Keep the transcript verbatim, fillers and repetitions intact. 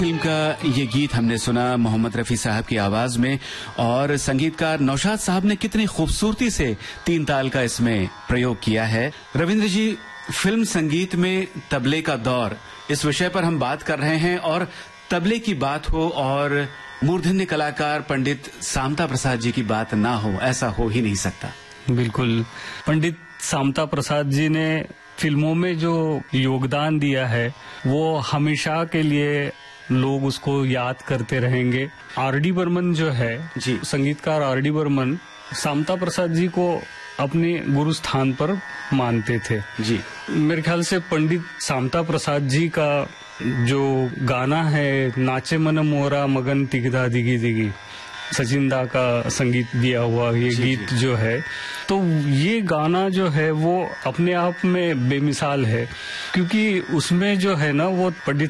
Film का ये गीत हमने सुना मोहम्मद रफी साहब की आवाज में, और संगीतकार नौशाद साहब ने कितनी खूबसूरती से तीन ताल का इसमें प्रयोग किया है। रविंद्र जी, फिल्म संगीत में तबले का दौर, इस विषय पर हम बात कर रहे हैं, और तबले की बात हो और मूर्धन्य कलाकार पंडित सामता प्रसाद जी की बात ना हो, ऐसा हो ही नहीं सकता। बिल्कुल, पंडित सामता प्रसाद जी ने फिल्मों में जो योगदान दिया है वो हमेशा के लिए लोग उसको याद करते रहेंगे। आर डी बर्मन जो है जी, संगीतकार आर डी बर्मन सामता प्रसाद जी को अपने गुरु स्थान पर मानते थे जी। मेरे ख्याल से पंडित सामता प्रसाद जी का जो गाना है नाचे मन मोरा मगन तिगदा दिगी दिगी, सचिन दा का संगीत दिया हुआ ये जी, गीत जी। जो है, तो ये गाना जो है वो अपने आप में बेमिसाल है, क्योंकि उसमें जो है ना वो पंडित